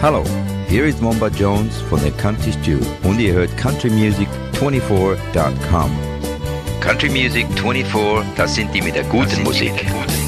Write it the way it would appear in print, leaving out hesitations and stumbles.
Hallo, hier ist Momba Jones von der Country Stew und ihr hört countrymusic24.com. Country Music 24, das sind die mit der guten Musik.